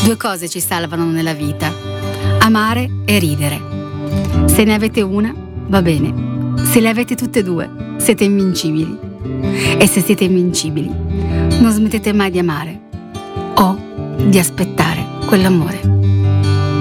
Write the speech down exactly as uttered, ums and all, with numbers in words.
Due cose ci salvano nella vita: amare e ridere. Se ne avete una, va bene. Se le avete tutte e due, siete invincibili. E se siete invincibili, non smettete mai di amare o di aspettare quell'amore.